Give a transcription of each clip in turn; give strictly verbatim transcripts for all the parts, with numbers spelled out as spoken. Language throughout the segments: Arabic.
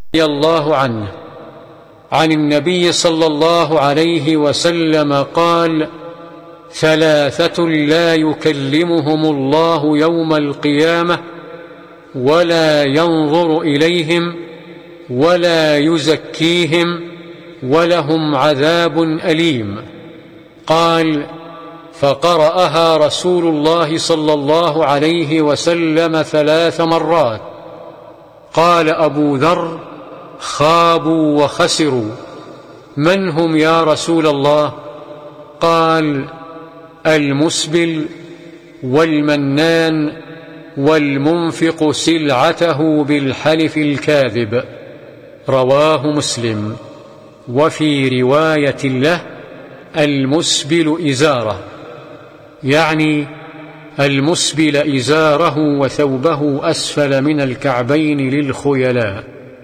رضي الله عنه عن النبي صلى الله عليه وسلم قال: ثلاثة لا يكلمهم الله يوم القيامة ولا ينظر إليهم ولا يزكيهم ولهم عذاب أليم. قال: فقرأها رسول الله صلى الله عليه وسلم ثلاث مرات. قال أبو ذر: خابوا وخسروا. من هم يا رسول الله؟ قال: المسبل والمنان والمنفق سلعته بالحلف الكاذب. رواه مسلم. وفي رواية له: المسبل إزاره، يعني المسبل إزاره وثوبه أسفل من الكعبين للخيلاء.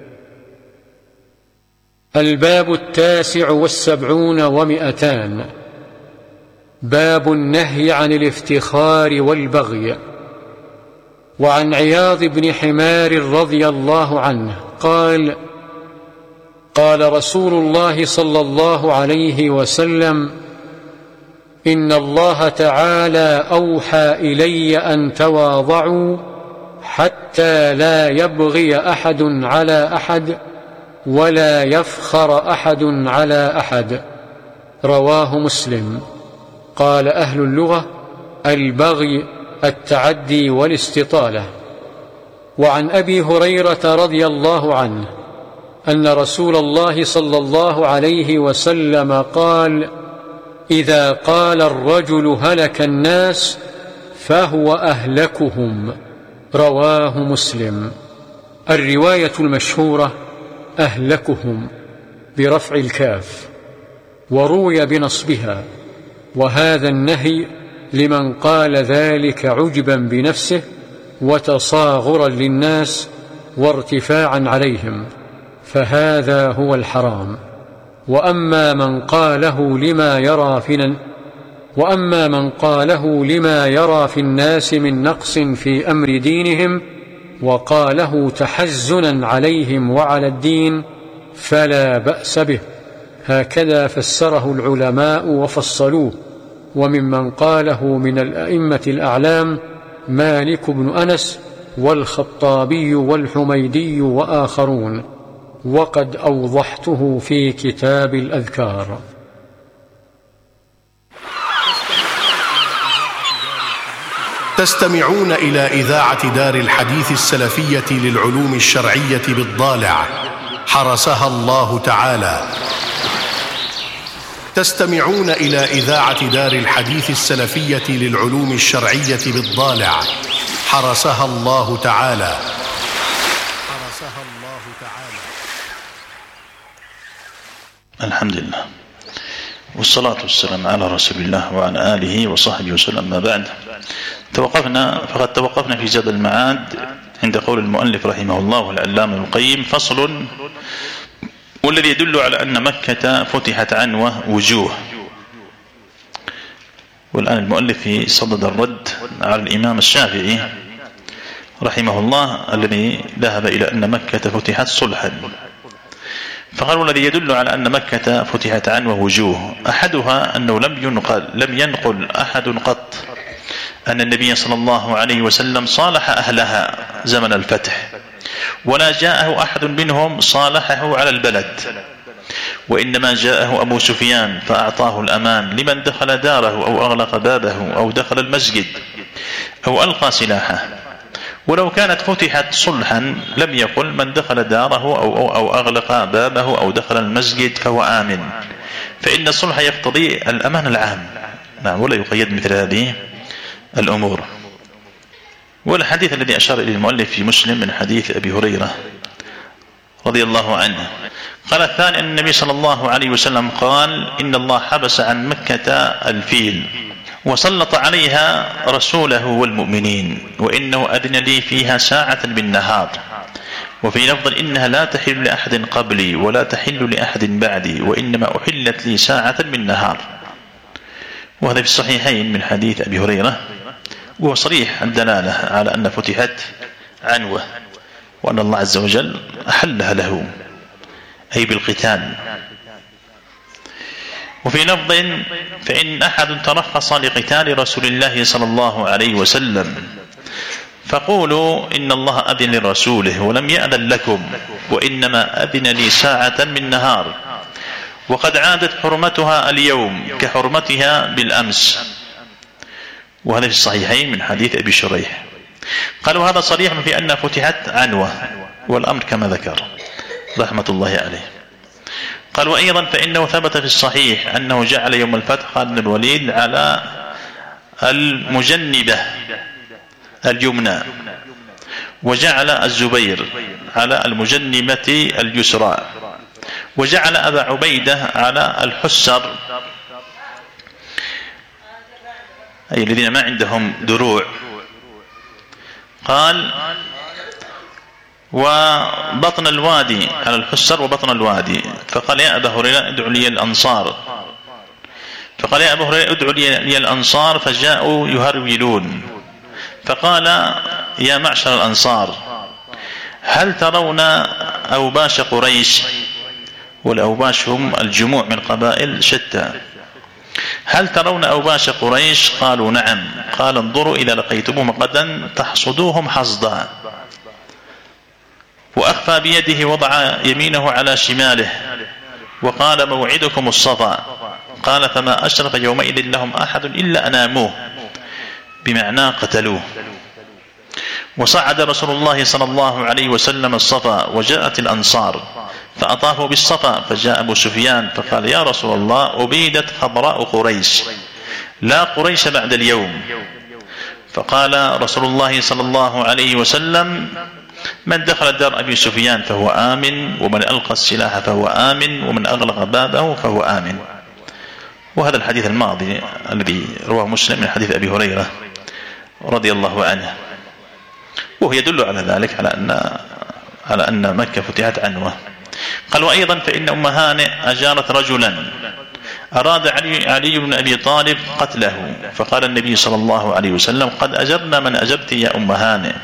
الباب التاسع والسبعون ومئتان. باب النهي عن الافتخار والبغي. وعن عياض بن حمار رضي الله عنه قال: قال رسول الله صلى الله عليه وسلم: إن الله تعالى أوحى إلي أن تواضعوا حتى لا يبغي أحد على أحد ولا يفخر أحد على أحد. رواه مسلم. قال أهل اللغة: البغي التعدي والاستطالة. وعن أبي هريرة رضي الله عنه أن رسول الله صلى الله عليه وسلم قال: إذا قال الرجل هلك الناس فهو أهلكهم. رواه مسلم. الرواية المشهورة أهلكهم برفع الكاف، وروي بنصبها، وهذا النهي لمن قال ذلك عجبا بنفسه وتصاغرا للناس وارتفاعا عليهم، فهذا هو الحرام. وأما من قاله لما يرى في وأما من قاله لما يرى في الناس من نقص في أمر دينهم وقاله تحزنا عليهم وعلى الدين فلا بأس به. هكذا فسره العلماء وفصلوه. وممن قاله من الأئمة الأعلام مالك بن أنس والخطابي والحميدي وآخرون، وقد أوضحته في كتاب الأذكار. تستمعون إلى إذاعة دار الحديث السلفية للعلوم الشرعية بالضالع، حرسها الله تعالى. تستمعون إلى إذاعة دار الحديث السلفية للعلوم الشرعية بالضالع، حرسها الله تعالى. حرسها الله تعالى. الحمد لله، والصلاة والسلام على رسول الله وعلى آله وصحبه وسلم. ما بعد، توقفنا فقد توقفنا في زاد المعاد عند قول المؤلف رحمه الله والعلامة ابن القيم: فصل، والذي يدل على أن مكة فتحت عنوة وجوه. والآن المؤلف في صدد الرد على الإمام الشافعي رحمه الله الذي ذهب إلى أن مكة فتحت صلحا، فقال: والذي يدل على أن مكة فتحت عنوة وجوه. أحدها أنه لم ينقل لم ينقل أحد قط أن النبي صلى الله عليه وسلم صالح أهلها زمن الفتح، ولا جاءه أحد منهم صالحه على البلد، وإنما جاءه أبو سفيان فأعطاه الأمان لمن دخل داره أو أغلق بابه أو دخل المسجد أو ألقى سلاحه. ولو كانت فتحت صلحا لم يقل من دخل داره أو, أو, أو أغلق بابه أو دخل المسجد فهو آمن، فإن الصلح يقتضي الأمان العام، نعم، ولا يقيد مثل هذه الأمور. والحديث الذي أشار إليه المؤلف في مسلم من حديث أبي هريرة رضي الله عنه قال: الثاني أن النبي صلى الله عليه وسلم قال: إن الله حبس عن مكة الفيل وسلط عليها رسوله والمؤمنين، وإنه أذن لي فيها ساعة بالنهار، وفي لفظ: إنها لا تحل لأحد قبلي ولا تحل لأحد بعدي، وإنما أحلت لي ساعة بالنهار. وهذا في الصحيحين من حديث أبي هريرة، وهو صريح الدلالة على أن فتحت عنوة. وأن الله عز وجل أحلها له أي بالقتال. وفي لفظ فإن أحد ترخص لقتال رسول الله صلى الله عليه وسلم فقولوا إن الله أذن لرسوله ولم يأذن لكم، وإنما أذن لي ساعة من نهار، وقد عادت حرمتها اليوم كحرمتها بالأمس. وهذا في الصحيحين من حديث أبي شريح. قالوا هذا صريح في أن فتحت عنوة، والأمر كما ذكر رحمة الله عليه. قال وأيضا فإنه ثبت في الصحيح أنه جعل يوم الفتح خالد بن الوليد على المجنبة اليمنى، وجعل الزبير على المجنبة اليسرى، وجعل أبا عبيدة على الحسر أي الذين ما عندهم دروع. قال وبطن الوادي على الحسر وبطن الوادي. فقال يا أبا هريرة ادعوا لي الأنصار، فقال يا أبا هريرة ادعوا لي الأنصار، فجاءوا يهرولون. فقال يا معشر الأنصار هل ترون أوباش قريش؟ والأوباش هم الجموع من قبائل شتى. هل ترون أوباش قريش؟ قالوا نعم. قال انظروا إذا لقيتموهم غدا تحصدوهم حصدا. وأخفى بيده وضع يمينه على شماله وقال موعدكم الصفا. قال فما أشرف يومئذ لهم أحد إلا أناموه، بمعنى قتلوه. وصعد رسول الله صلى الله عليه وسلم الصفا، وجاءت الأنصار فأطافوا بالصفا، فجاء أبو سفيان فقال يا رسول الله أبيدت خضراء قريش، لا قريش بعد اليوم. فقال رسول الله صلى الله عليه وسلم من دخل دار أبي سفيان فهو آمن، ومن ألقى السلاح فهو آمن، ومن أغلق بابه فهو آمن. وهذا الحديث الماضي الذي رواه مسلم من حديث أبي هريرة رضي الله عنه، وهو يدل على ذلك على أن على أن مكة فتحت عنوة. قال وأيضا فإن أم هانئ أجارت رجلا أراد علي, علي بن أبي طالب قتله، فقال النبي صلى الله عليه وسلم قد أجرنا من أجرت يا أم هانئ.